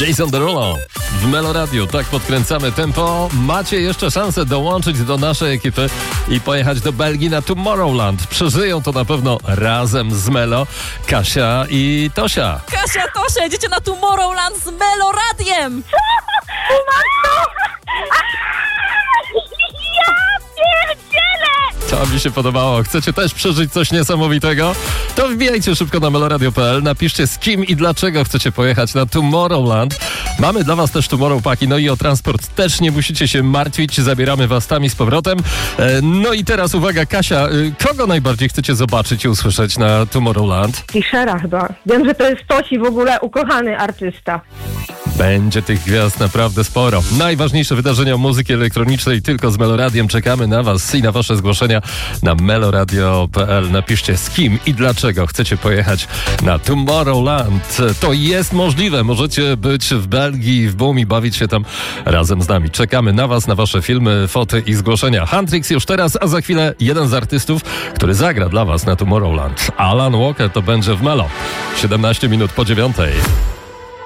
Jason Derulo w Melo Radio. Tak podkręcamy tempo. Macie jeszcze szansę dołączyć do naszej ekipy i pojechać do Belgii na Tomorrowland. Przeżyją to na pewno razem z Melo Kasia i Tosia. Kasia, Tosia, jedziecie na Tomorrowland z Melo Radiem! To mi się podobało. Chcecie też przeżyć coś niesamowitego? To wbijajcie szybko na meloradio.pl, napiszcie z kim i dlaczego chcecie pojechać na Tomorrowland. Mamy dla was też Tomorrow Paki, no i o transport też nie musicie się martwić, zabieramy was tam i z powrotem. No i teraz uwaga, Kasia, kogo najbardziej chcecie zobaczyć i usłyszeć na Tomorrowland? Fischera chyba. Wiem, że to jest Tosi w ogóle ukochany artysta. Będzie tych gwiazd naprawdę sporo. Najważniejsze wydarzenia muzyki elektronicznej tylko z Meloradiem. Czekamy na was i na wasze zgłoszenia na meloradio.pl. Napiszcie z kim i dlaczego chcecie pojechać na Tomorrowland. To jest możliwe. Możecie być w Belgii, w Boom i bawić się tam razem z nami. Czekamy na was, na wasze filmy, foty i zgłoszenia. Handrix już teraz, a za chwilę jeden z artystów, który zagra dla was na Tomorrowland. Alan Walker to będzie w Melo. 17 minut po 9.